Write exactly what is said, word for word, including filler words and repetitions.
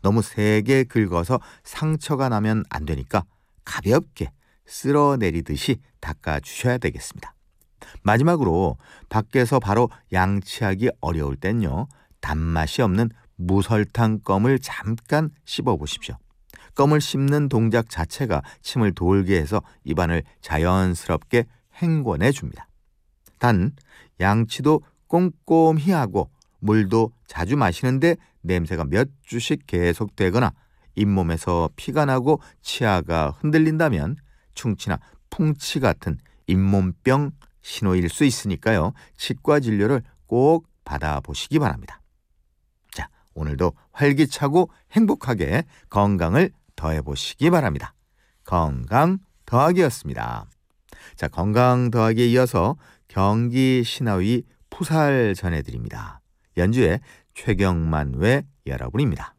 너무 세게 긁어서 상처가 나면 안 되니까 가볍게 쓸어내리듯이 닦아주셔야 되겠습니다. 마지막으로 밖에서 바로 양치하기 어려울 땐요, 단맛이 없는 무설탕 껌을 잠깐 씹어보십시오. 껌을 씹는 동작 자체가 침을 돌게 해서 입안을 자연스럽게 헹궈내 줍니다. 단 양치도 꼼꼼히 하고 물도 자주 마시는데 냄새가 몇 주씩 계속되거나 잇몸에서 피가 나고 치아가 흔들린다면 충치나 풍치 같은 잇몸병 신호일 수 있으니까요. 치과 진료를 꼭 받아보시기 바랍니다. 자, 오늘도 활기차고 행복하게 건강을 더해보시기 바랍니다. 건강 더하기였습니다. 자, 건강 더하기에 이어서 경기 신화위 푸살 전해드립니다. 연주의 최경만 외 여러분입니다.